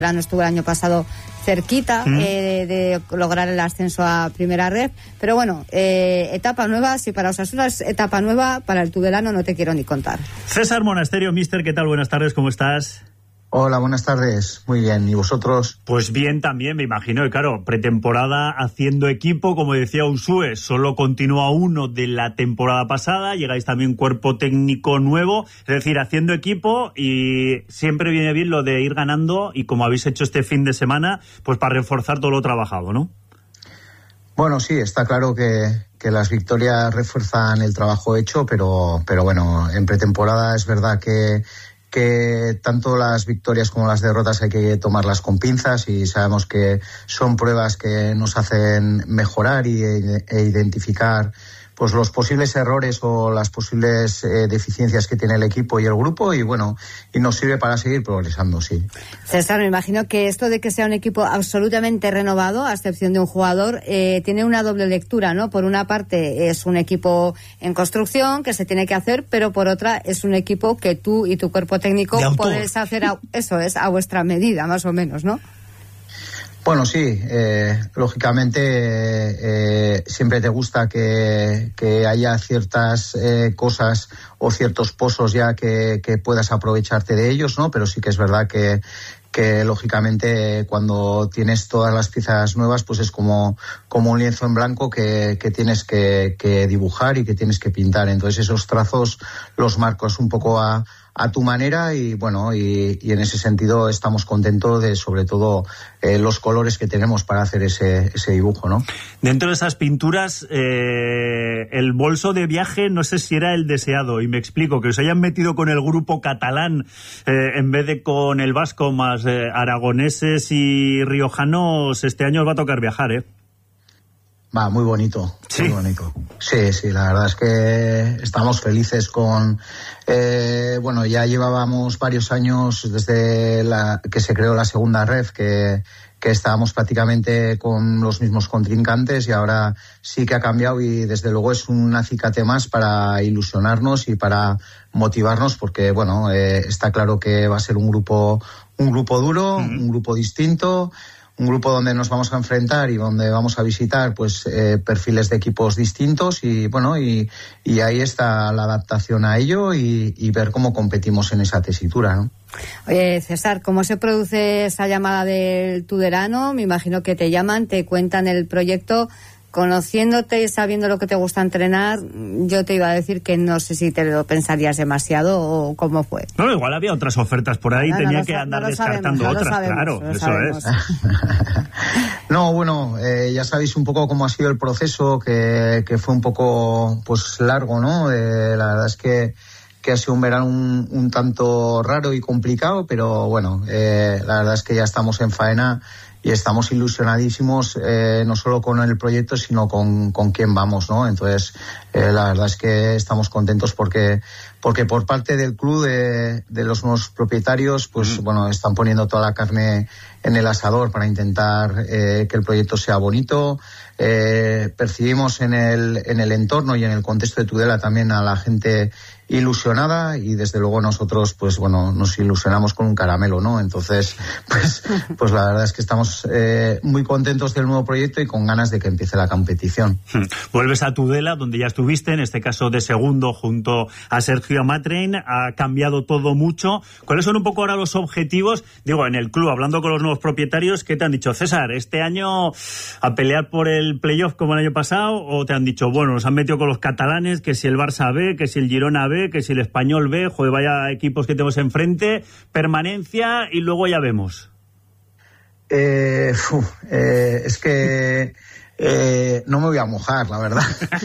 Estuvo el año pasado cerquita de lograr el ascenso a Primera Ref, pero bueno, etapa nueva, si para Osasuna es etapa nueva, para el Tudelano no te quiero ni contar. César Monasterio, mister, ¿qué tal? Buenas tardes, ¿cómo estás? Hola, buenas tardes. Muy bien, ¿y vosotros? Pues bien también, me imagino, y claro, pretemporada haciendo equipo, como decía Unsue, solo continúa uno de la temporada pasada, llegáis también cuerpo técnico nuevo, es decir, haciendo equipo, y siempre viene bien lo de ir ganando, y como habéis hecho este fin de semana, pues para reforzar todo lo trabajado, ¿no? Bueno, sí, está claro que las victorias refuerzan el trabajo hecho, pero bueno, en pretemporada es verdad que tanto las victorias como las derrotas hay que tomarlas con pinzas, y sabemos que son pruebas que nos hacen mejorar e identificar pues los posibles errores o las posibles deficiencias que tiene el equipo y el grupo, y bueno, y nos sirve para seguir progresando, sí. César, me imagino que esto de que sea un equipo absolutamente renovado, a excepción de un jugador, tiene una doble lectura, ¿no? Por una parte es un equipo en construcción que se tiene que hacer, pero por otra es un equipo que tú y tu cuerpo técnico podéis hacer, eso es, a vuestra medida, más o menos, ¿no? Bueno, sí, lógicamente siempre te gusta que haya ciertas cosas o ciertos pozos ya que puedas aprovecharte de ellos, ¿no? Pero sí que es verdad que lógicamente cuando tienes todas las piezas nuevas, pues es como un lienzo en blanco que tienes que dibujar y que tienes que pintar. Entonces esos trazos los marcas un poco a tu manera, y bueno, y en ese sentido estamos contentos de, sobre todo, los colores que tenemos para hacer ese dibujo, ¿no? Dentro de esas pinturas, el bolso de viaje no sé si era el deseado, y me explico, que os hayan metido con el grupo catalán en vez de con el vasco, más aragoneses y riojanos. Este año os va a tocar viajar, ¿eh? Va, muy bonito, ¿sí? Muy bonito. Sí, la verdad es que estamos felices con... bueno, ya llevábamos varios años desde que se creó la segunda ref, que estábamos prácticamente con los mismos contrincantes, y ahora sí que ha cambiado, y desde luego es un acicate más para ilusionarnos y para motivarnos, porque bueno, está claro que va a ser un grupo duro, un grupo distinto, un grupo donde nos vamos a enfrentar y donde vamos a visitar pues perfiles de equipos distintos, y bueno, y ahí está la adaptación a ello y ver cómo competimos en esa tesitura, ¿no? Oye, César, ¿cómo se produce esa llamada del Tudelano? Me imagino que te llaman, te cuentan el proyecto. Conociéndote y sabiendo lo que te gusta entrenar, yo te iba a decir que no sé si te lo pensarías demasiado o cómo fue. No, igual había otras ofertas por ahí, tenía que andar descartando otras, claro, eso es. No, bueno, ya sabéis un poco cómo ha sido el proceso, que fue un poco pues largo, ¿no? La verdad es que ha sido un verano un tanto raro y complicado, pero bueno, la verdad es que ya estamos en faena y estamos ilusionadísimos, no solo con el proyecto, sino con quién vamos, ¿no? Entonces, la verdad es que estamos contentos porque por parte del club, de los nuevos propietarios, pues bueno, están poniendo toda la carne en el asador para intentar que el proyecto sea bonito. Percibimos en el entorno y en el contexto de Tudela también a la gente ilusionada, y desde luego nosotros pues bueno, nos ilusionamos con un caramelo, ¿no? Entonces pues la verdad es que estamos muy contentos del nuevo proyecto y con ganas de que empiece la competición. Vuelves a Tudela, donde ya estuviste, en este caso de segundo junto a Sergio Amatrein. Ha cambiado todo mucho. ¿Cuáles son un poco ahora los objetivos? Digo, en el club, hablando con los nuevos propietarios, ¿qué te han dicho? César, ¿este año a pelear por el playoff como el año pasado? ¿O te han dicho, bueno, nos han metido con los catalanes, que si el Barça B, que si el Girona B, que si el Español B, joder, vaya equipos que tenemos enfrente, permanencia y luego ya vemos? Es que no me voy a mojar, la verdad,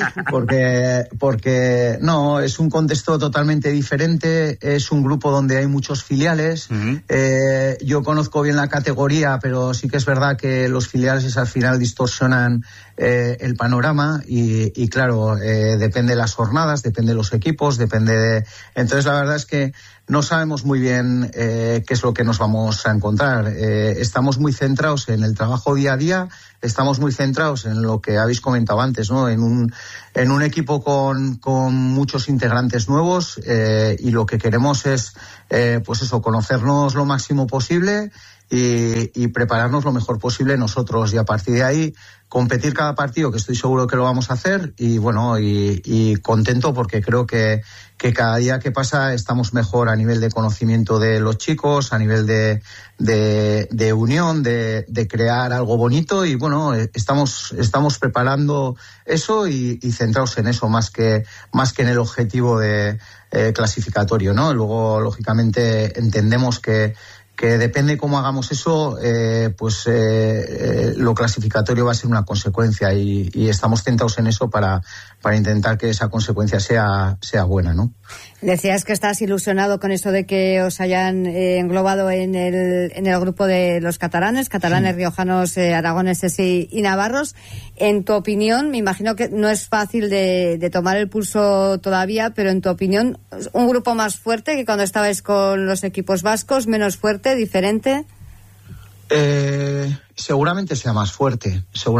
porque no, es un contexto totalmente diferente, es un grupo donde hay muchos filiales. Yo conozco bien la categoría, pero sí que es verdad que los filiales al final distorsionan el panorama, y claro, depende de las jornadas, depende de los equipos, entonces la verdad es que no sabemos muy bien qué es lo que nos vamos a encontrar. Estamos muy centrados en el trabajo día a día, estamos muy centrados en lo que habéis comentado antes, ¿no? En un equipo con muchos integrantes nuevos, y lo que queremos es, pues eso, conocernos lo máximo posible, y prepararnos lo mejor posible nosotros, y a partir de ahí competir cada partido, que estoy seguro que lo vamos a hacer, y bueno, y contento porque creo que cada día que pasa estamos mejor a nivel de conocimiento de los chicos, a nivel de unión, de crear algo bonito, y bueno, estamos preparando eso y centrados en eso más que en el objetivo de clasificatorio, ¿no? Luego, lógicamente, entendemos que depende cómo hagamos eso, lo clasificatorio va a ser una consecuencia, y estamos centrados en eso para intentar que esa consecuencia sea buena, ¿no? Decías que estás ilusionado con esto de que os hayan englobado en el grupo de los catalanes, riojanos, aragoneses y navarros. En tu opinión, me imagino que no es fácil de tomar el pulso todavía, pero en tu opinión, ¿un grupo más fuerte que cuando estabais con los equipos vascos, menos fuerte, diferente? Seguramente sea más fuerte,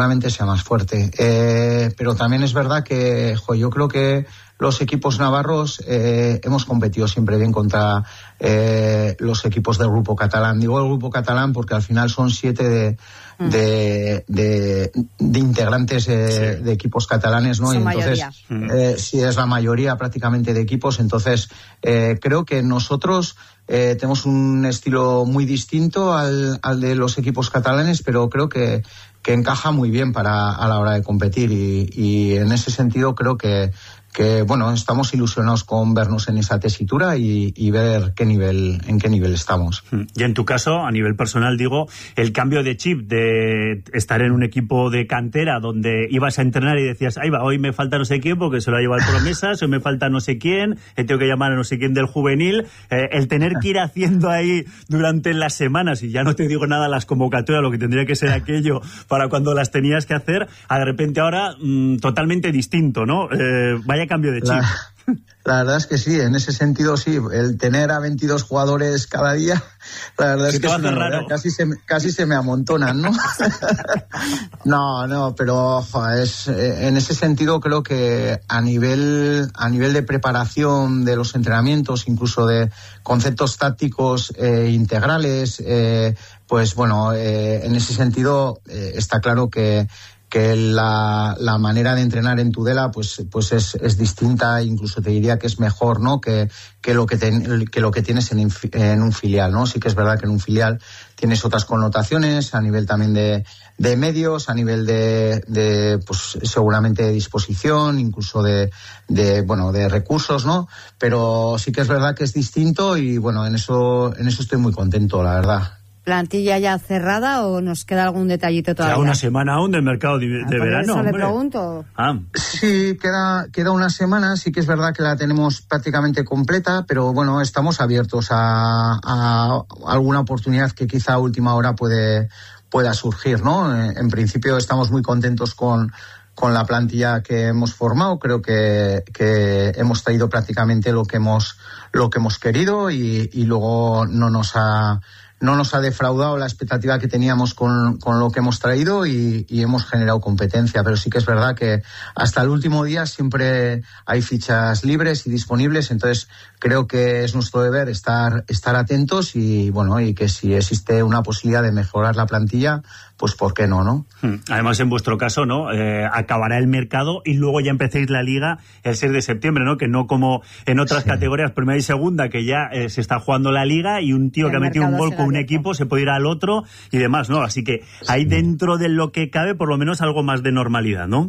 pero también es verdad que yo creo que los equipos navarros hemos competido siempre bien contra los equipos del grupo catalán. Digo el grupo catalán porque al final son 7 de integrantes de equipos catalanes, ¿no? Son y entonces sí, es la mayoría prácticamente de equipos. Entonces creo que nosotros tenemos un estilo muy distinto al de los equipos catalanes, pero creo que encaja muy bien a la hora de competir, y en ese sentido creo que bueno, estamos ilusionados con vernos en esa tesitura y ver en qué nivel estamos. Y en tu caso, a nivel personal, digo, el cambio de chip de estar en un equipo de cantera donde ibas a entrenar y decías, ahí va, hoy me falta no sé quién porque se lo ha llevado el Promesas, hoy me falta no sé quién, tengo que llamar a no sé quién del juvenil, el tener que ir haciendo ahí durante las semanas, y ya no te digo nada las convocatorias, lo que tendría que ser aquello para cuando las tenías que hacer, de repente ahora totalmente distinto, ¿no? Vaya cambio de chip. La verdad es que sí, en ese sentido sí, el tener a 22 jugadores cada día, la verdad es que es una novedad, casi se me amontonan, ¿no? No, pero en ese sentido creo que a nivel de preparación de los entrenamientos, incluso de conceptos tácticos integrales, pues bueno, en ese sentido está claro que la manera de entrenar en Tudela pues es distinta, incluso te diría que es mejor, ¿no? que lo que tienes en un filial, ¿no? Sí que es verdad que en un filial tienes otras connotaciones a nivel también de medios, a nivel de pues seguramente de disposición, incluso de recursos, ¿no? Pero sí que es verdad que es distinto, y bueno, en eso estoy muy contento, la verdad. ¿Plantilla ya cerrada o nos queda algún detallito todavía? Queda una semana aún del mercado de verano. Eso le pregunto. Sí, queda una semana. Sí que es verdad que la tenemos prácticamente completa, pero bueno, estamos abiertos a alguna oportunidad que quizá a última hora pueda surgir, ¿no? En principio estamos muy contentos con la plantilla que hemos formado. Creo que hemos traído prácticamente lo que hemos querido, y luego no nos ha defraudado la expectativa que teníamos con lo que hemos traído, y hemos generado competencia. Pero sí que es verdad que hasta el último día siempre hay fichas libres y disponibles, entonces creo que es nuestro deber estar atentos, y bueno, y que si existe una posibilidad de mejorar la plantilla, pues ¿por qué no? Además, en vuestro caso, ¿no? Acabará el mercado y luego ya empecéis la liga el 6 de septiembre, ¿no? Que no como en otras categorías, primera y segunda, que ya se está jugando la liga, y un tío que ha metido un gol con un equipo se puede ir al otro y demás, ¿no? Así que hay dentro de lo que cabe por lo menos algo más de normalidad, ¿no?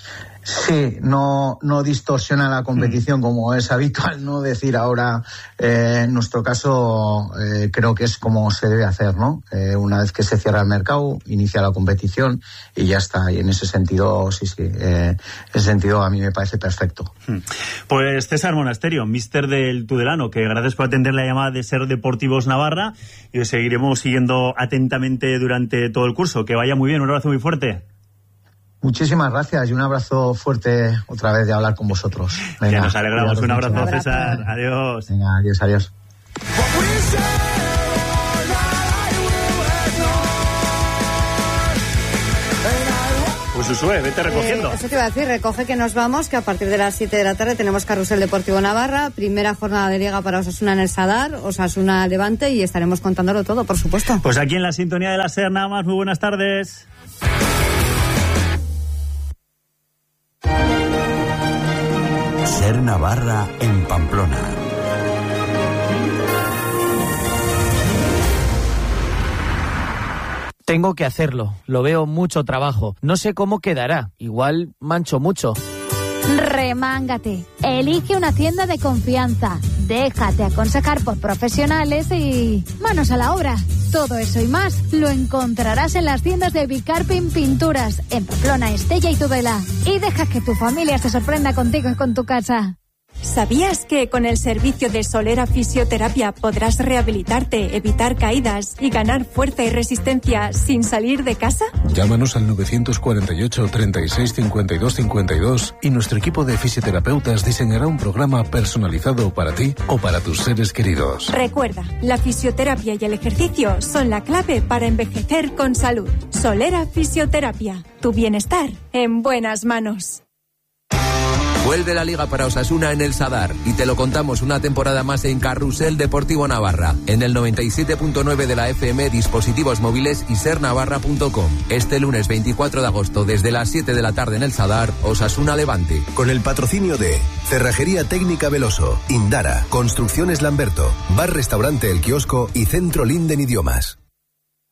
Sí, no distorsiona la competición como es habitual, ¿no? Decir ahora, en nuestro caso, creo que es como se debe hacer, ¿no? Una vez que se cierra el mercado, inicia la competición y ya está. Y en ese sentido, sí, ese sentido a mí me parece perfecto. Pues César Monasterio, míster del Tudelano, que gracias por atender la llamada de Ser Deportivos Navarra, y os seguiremos siguiendo atentamente durante todo el curso. Que vaya muy bien, un abrazo muy fuerte. Muchísimas gracias, y un abrazo fuerte otra vez de hablar con vosotros. Venga, ya nos alegramos. Un abrazo, César. Adiós. Venga, adiós. Pues Usue, vete recogiendo. Eso te iba a decir, recoge que nos vamos, que a partir de las 7 de la tarde tenemos Carrusel Deportivo Navarra, primera jornada de Liga para Osasuna en el Sadar, Osasuna Levante, y estaremos contándolo todo, por supuesto. Pues aquí en la sintonía de la SER, nada más, muy buenas tardes. SER Navarra en Pamplona. Tengo que hacerlo, lo veo mucho trabajo. No sé cómo quedará, igual mancho mucho. Remángate, elige una tienda de confianza, déjate aconsejar por profesionales y manos a la obra. Todo eso y más lo encontrarás en las tiendas de Bicarpin Pinturas, en Pamplona, Estella y Tudela. Y deja que tu familia se sorprenda contigo y con tu casa. ¿Sabías que con el servicio de Solera Fisioterapia podrás rehabilitarte, evitar caídas y ganar fuerza y resistencia sin salir de casa? Llámanos al 948 36 52 52 y nuestro equipo de fisioterapeutas diseñará un programa personalizado para ti o para tus seres queridos. Recuerda, la fisioterapia y el ejercicio son la clave para envejecer con salud. Solera Fisioterapia, tu bienestar en buenas manos. Vuelve la Liga para Osasuna en el Sadar y te lo contamos una temporada más en Carrusel Deportivo Navarra, en el 97.9 de la FM, dispositivos móviles y sernavarra.com. Este lunes 24 de agosto desde las 7 de la tarde en el Sadar, Osasuna Levante. Con el patrocinio de Cerrajería Técnica Veloso, Indara, Construcciones Lamberto, Bar Restaurante El Kiosco y Centro Linden Idiomas.